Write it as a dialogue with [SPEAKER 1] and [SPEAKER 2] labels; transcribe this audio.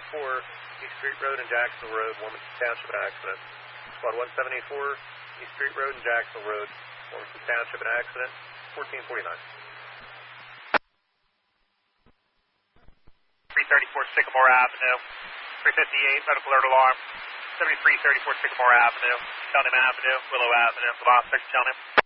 [SPEAKER 1] East Street Road and Jacksonville Road, Warminster Township, an accident. Squad 1784, East Street Road and Jacksonville Road, Warminster Township, an accident. 1449.
[SPEAKER 2] 334 Sycamore Avenue, 358 medical alert alarm, 7334 Sycamore Avenue, Cheltenham Avenue, Willow Avenue, the last section Cheltenham.